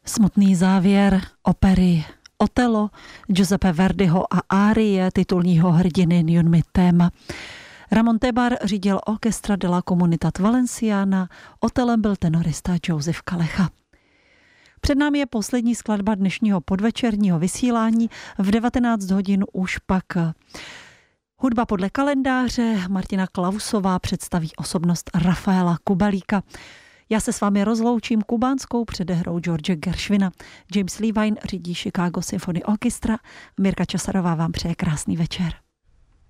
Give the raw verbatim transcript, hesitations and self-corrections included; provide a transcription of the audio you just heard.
Smutný závěr opery Otello Giuseppe Verdiho a árie titulního hrdiny Njunmi téma. Ramon Tebar řídil Orchestra della Comunitat Valenciana, Otellem byl tenorista Joseph Kalecha. Před námi je poslední skladba dnešního podvečerního vysílání. V devatenáct hodin už pak hudba podle kalendáře. Martina Klausová představí osobnost Rafaela Kubalíka. Já se s vámi rozloučím kubánskou předehrou George Gershwina. James Levine řídí Chicago Symphony Orchestra. Mirka Časarová vám přeje krásný večer.